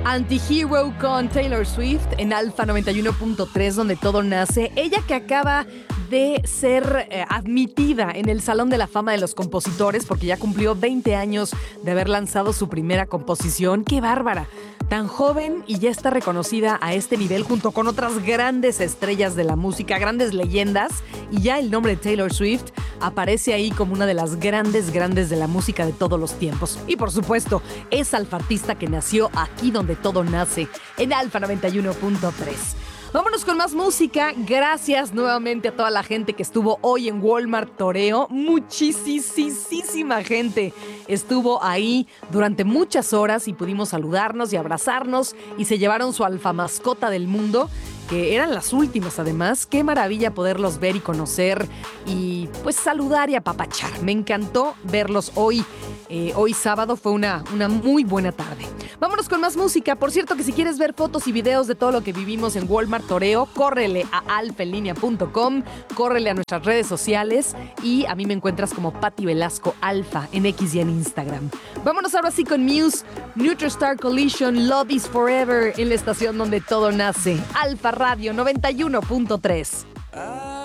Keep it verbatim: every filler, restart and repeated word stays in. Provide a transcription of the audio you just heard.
Antihero con Taylor Swift en Alfa noventa y uno punto tres, donde todo nace. Ella que acaba de ser eh, admitida en el Salón de la Fama de los Compositores porque ya cumplió veinte años de haber lanzado su primera composición. ¡Qué bárbara! Tan joven y ya está reconocida a este nivel junto con otras grandes estrellas de la música, grandes leyendas, y ya el nombre de Taylor Swift aparece ahí como una de las grandes, grandes de la música de todos los tiempos. Y por supuesto, es alfartista que nació aquí donde todo nace, en Alfa noventa y uno punto tres. Vámonos con más música. Gracias nuevamente a toda la gente que estuvo hoy en Walmart Toreo. Muchísima gente estuvo ahí durante muchas horas y pudimos saludarnos y abrazarnos y se llevaron su alfa mascota del mundo, que eran las últimas además. Qué maravilla poderlos ver y conocer y pues saludar y apapachar. Me encantó verlos hoy. Eh, hoy sábado fue una, una muy buena tarde. Vámonos con más música. Por cierto que si quieres ver fotos y videos de todo lo que vivimos en Walmart Toreo, córrele a alfa en línea punto com, córrele a nuestras redes sociales y a mí me encuentras como Pati Velasco Alfa en X y en Instagram. Vámonos ahora sí con Muse, Neutral Star Collision, Love is Forever en la estación donde todo nace, Alfa Radio noventa y uno punto tres.